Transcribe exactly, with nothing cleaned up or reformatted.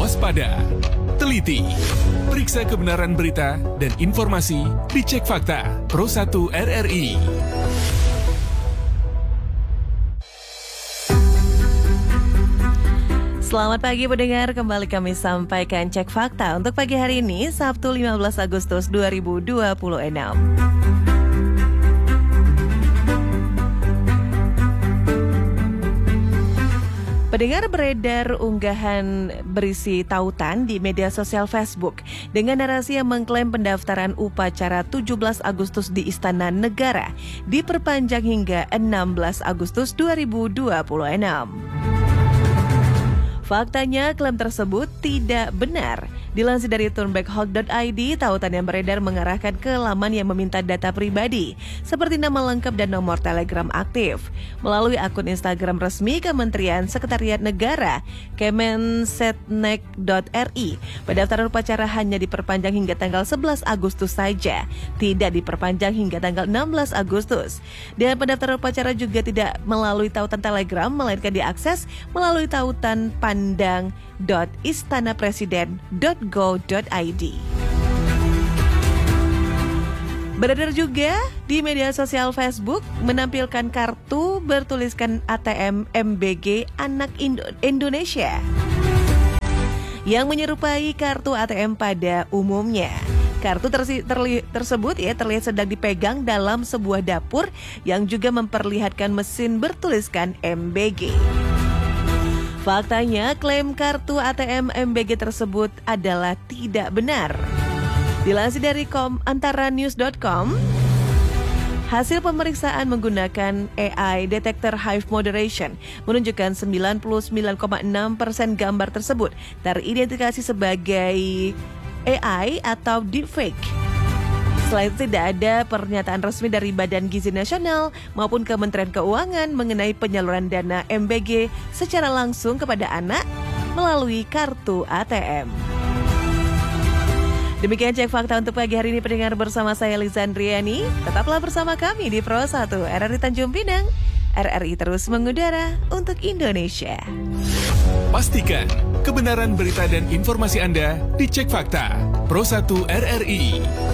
waspada, teliti, periksa kebenaran berita dan informasi di Cek Fakta Pro satu R R I. Selamat pagi pendengar, kembali kami sampaikan Cek Fakta untuk pagi hari ini, Sabtu lima belas Agustus dua ribu dua puluh enam. Pendengar, beredar unggahan berisi tautan di media sosial Facebook dengan narasi yang mengklaim pendaftaran upacara tujuh belas Agustus di Istana Negara diperpanjang hingga enam belas Agustus dua ribu dua puluh enam. Faktanya, klaim tersebut tidak benar. Dilansir dari turnbackhawk dot i d, tautan yang beredar mengarahkan ke laman yang meminta data pribadi, seperti nama lengkap dan nomor telegram aktif. Melalui akun Instagram resmi Kementerian Sekretariat Negara, kemensetnek dot r i, pendaftaran upacara hanya diperpanjang hingga tanggal sebelas Agustus saja, tidak diperpanjang hingga tanggal enam belas Agustus. Dan pendaftaran upacara juga tidak melalui tautan telegram, melainkan diakses melalui tautan pandang dot istanapresiden dot go dot i d. Beredar juga di media sosial Facebook menampilkan kartu bertuliskan A T M M B G Anak Indo- Indonesia yang menyerupai kartu A T M pada umumnya. Kartu tersi, terli, tersebut ya terlihat sedang dipegang dalam sebuah dapur yang juga memperlihatkan mesin bertuliskan M B G. Faktanya, klaim kartu A T M M B G tersebut adalah tidak benar. Dilansir dari kom, antaranews dot com, hasil pemeriksaan menggunakan A I Detector Hive Moderation menunjukkan sembilan puluh sembilan koma enam persen gambar tersebut teridentifikasi sebagai A I atau deepfake. Selain itu, tidak ada pernyataan resmi dari Badan Gizi Nasional maupun Kementerian Keuangan mengenai penyaluran dana M B G secara langsung kepada anak melalui kartu A T M. Demikian Cek Fakta untuk pagi hari ini, pendengar, bersama saya Lizandriani. Tetaplah bersama kami di Pro satu R R I Tanjung Pinang. R R I terus mengudara untuk Indonesia. Pastikan kebenaran berita dan informasi Anda di Cek Fakta Pro satu R R I.